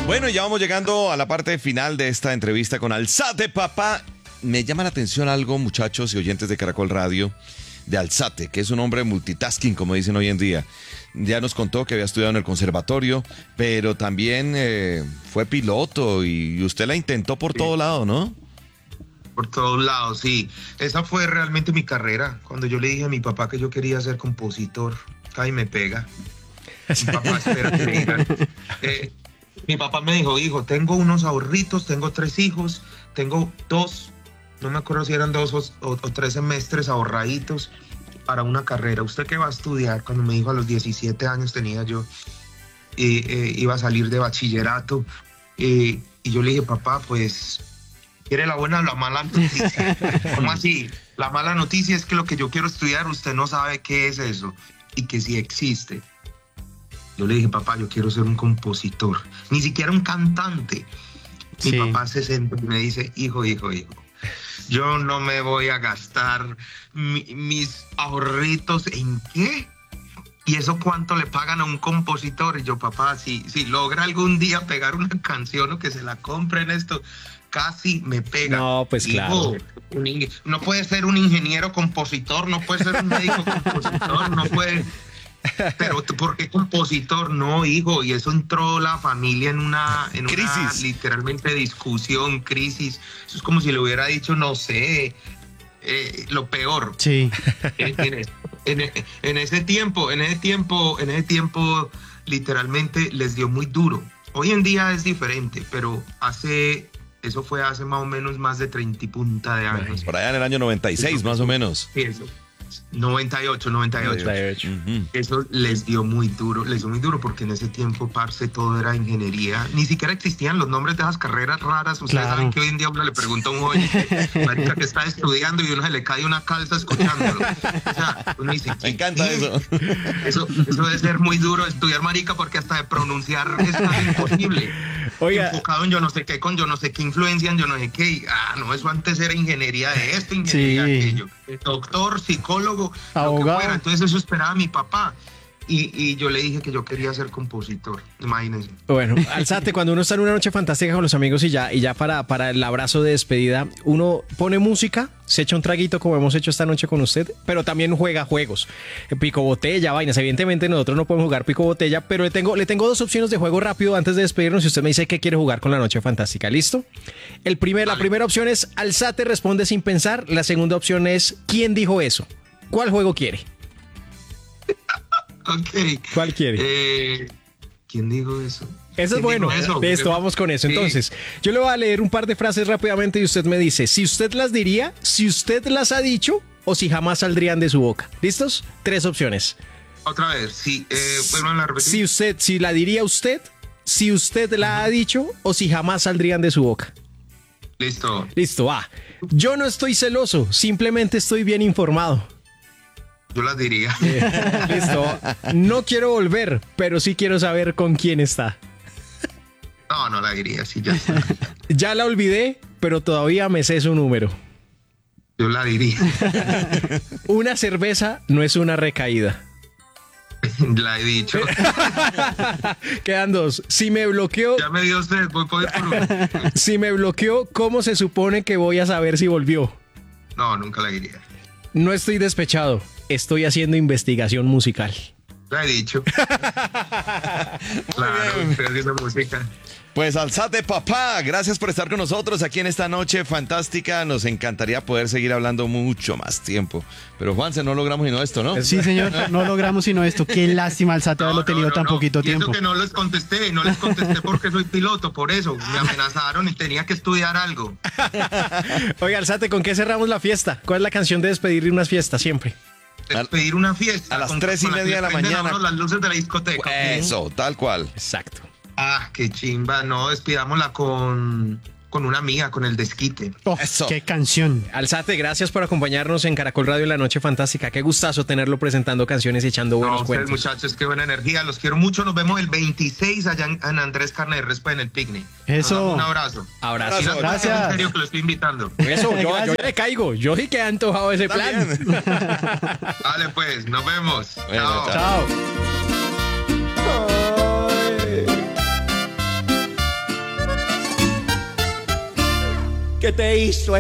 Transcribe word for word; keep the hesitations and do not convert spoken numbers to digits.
Bueno, ya vamos llegando a la parte final de esta entrevista con Alzate Papá. Me llama la atención algo, muchachos y oyentes de Caracol Radio, de Alzate, que es un hombre multitasking, como dicen hoy en día. Ya nos contó que había estudiado en el conservatorio, pero también eh, fue piloto y usted la intentó por sí. todo lado, ¿no? Por todos lados, sí. Esa fue realmente mi carrera. Cuando yo le dije a mi papá que yo quería ser compositor, casi me pega. Mi papá espera que me digan. Eh, mi papá me dijo, hijo, tengo unos ahorritos, tengo tres hijos, tengo dos, no me acuerdo si eran dos o, o, o tres semestres ahorraditos para una carrera. ¿Usted qué va a estudiar? Cuando me dijo a los diecisiete años tenía yo, eh, eh, iba a salir de bachillerato. Eh, y yo le dije, papá, pues, ¿quiere la buena o la mala noticia? ¿Cómo así? La mala noticia es que lo que yo quiero estudiar, usted no sabe qué es eso y que sí existe. Yo le dije, papá, yo quiero ser un compositor, ni siquiera un cantante. Mi sí. papá se sentó y me dice, hijo, hijo, hijo, yo no me voy a gastar mi, mis ahorritos en qué. ¿Y eso cuánto le pagan a un compositor? Y yo, papá, si, si logra algún día pegar una canción o que se la compren esto, casi me pega. No, pues hijo, claro. Un, no puede ser un ingeniero compositor, no puede ser un médico compositor, no puede... Pero ¿por qué compositor? No, hijo, y eso entró la familia en una, en crisis. Una literalmente discusión, crisis. Eso es como si le hubiera dicho, no sé, eh, lo peor. Sí. En, en, en, en ese tiempo, en ese tiempo, en ese tiempo, literalmente les dio muy duro. Hoy en día es diferente, pero hace, eso fue hace más o menos más de treinta y punta de años. Por allá en el año noventa y seis, eso, más o menos. Sí, eso. noventa y ocho, noventa y ocho. noventa y ocho. Uh-huh. Eso les dio muy duro, les dio muy duro porque en ese tiempo, parce, todo era ingeniería. Ni siquiera existían los nombres de esas carreras raras. Ustedes claro. saben que hoy en día uno le pregunta a un joven marica, que está estudiando y uno se le cae una calza escuchándolo. O sea, uno dice, me encanta eso. eso. Eso debe ser muy duro estudiar, marica, porque hasta de pronunciar es tan imposible. Oiga. Enfocado en yo no sé qué, con yo no sé qué influencia, en yo no sé qué. Ah, no, eso antes era ingeniería de esto, ingeniería sí. de aquello. Doctor, psicólogo, abogado. Lo que fuera. Entonces eso esperaba mi papá. Y, y yo le dije que yo quería ser compositor, imagínense. Bueno, Alzate, cuando uno está en una noche fantástica con los amigos y ya, y ya para, para el abrazo de despedida, uno pone música, se echa un traguito como hemos hecho esta noche con usted, pero también juega juegos, pico botella, vainas. Evidentemente nosotros no podemos jugar pico botella, pero le tengo, le tengo dos opciones de juego rápido antes de despedirnos y usted me dice qué quiere jugar con la noche fantástica. ¿Listo? El primer, vale. La primera opción es Alzate responde sin pensar, la segunda opción es ¿quién dijo eso? ¿Cuál juego quiere? Ok. ¿Cuál quiere? Eh, ¿Quién dijo eso? Eso es bueno. Eso? Listo, vamos con eso. Sí. Entonces, yo le voy a leer un par de frases rápidamente y usted me dice si usted las diría, si usted las ha dicho o si jamás saldrían de su boca. ¿Listos? Tres opciones. Otra vez, sí. Eh, ¿Vuelvo a repetir? Si usted, si la diría usted, si usted la ha dicho o si jamás saldrían de su boca. Listo. Listo, va. Yo no estoy celoso, simplemente estoy bien informado. Yo las diría. Eh, listo. No quiero volver, pero sí quiero saber con quién está. No, no la diría, sí, ya está. Ya la olvidé, pero todavía me sé su número. Yo la diría. Una cerveza no es una recaída. La he dicho. Quedan dos. Si me bloqueó... Ya me dio usted, voy por uno. Si me bloqueó, ¿cómo se supone que voy a saber si volvió? No, nunca la diría. No estoy despechado. Estoy haciendo investigación musical. Lo he dicho. Claro, estoy haciendo música. Pues Alzate Papá, gracias por estar con nosotros aquí en esta noche fantástica. Nos encantaría poder seguir hablando mucho más tiempo. Pero Juanse, no logramos sino esto, ¿no? Sí, señor, no logramos sino esto. Qué lástima, Alzate, haberlo no, tenido no, no, tan no. poquito y tiempo. Eso que no les contesté, no les contesté porque soy piloto, por eso. Me amenazaron y tenía que estudiar algo. Oiga, Alzate, ¿con qué cerramos la fiesta? ¿Cuál es la canción de despedir una fiesta siempre? Despedir una fiesta. A las con, tres y media de la mañana. Las luces de la discoteca. Eso, tal cual. Exacto. Ah, qué chimba. No, despidámosla con, con una amiga, con el desquite. Oh, eso. Qué canción. Allsate, gracias por acompañarnos en Caracol Radio en la Noche Fantástica. Qué gustazo tenerlo presentando canciones y echando buenos no, cuentos. Ustedes, muchachos, qué buena energía. Los quiero mucho. Nos vemos el veintiséis allá en, en Andrés Carne de Respa en el picnic. Eso. Un abrazo. Abrazo. Gracias. Gracias. En serio que lo estoy invitando. Eso, yo, yo le caigo. Yo sí que he antojado ese plan. Vale, pues, nos vemos. Bueno, chao. Chao. que te hizo